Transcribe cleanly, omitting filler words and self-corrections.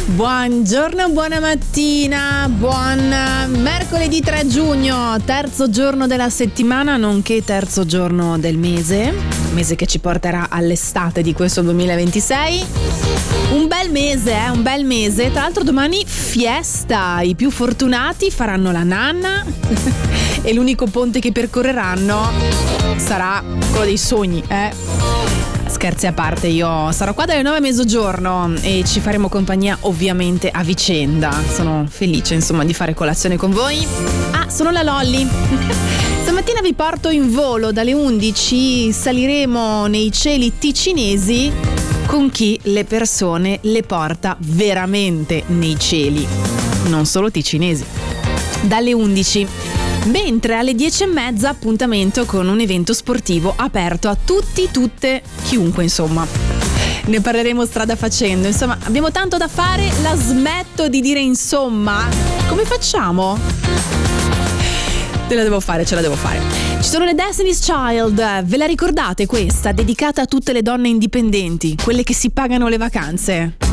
Buongiorno, buona mattina, buon mercoledì 3 giugno, terzo giorno della settimana, nonché terzo giorno del mese che ci porterà all'estate di questo 2026. Un bel mese, tra l'altro domani fiesta, i più fortunati faranno la nanna e l'unico ponte che percorreranno sarà quello dei sogni, Scherzi a parte, io sarò qua dalle 9 a mezzogiorno e ci faremo compagnia ovviamente a vicenda. Sono felice insomma di fare colazione con voi. Sono la Lolli. Stamattina vi porto in volo dalle 11, saliremo nei cieli ticinesi con chi le persone le porta veramente nei cieli, non solo ticinesi. Dalle 11. Mentre alle 10:30 appuntamento con un evento sportivo aperto a tutti, tutte, chiunque insomma. Ne parleremo strada facendo, insomma abbiamo tanto da fare, la smetto di dire insomma. Come facciamo? Ce la devo fare. Ci sono le Destiny's Child, ve la ricordate questa? Dedicata a tutte le donne indipendenti, quelle che si pagano le vacanze.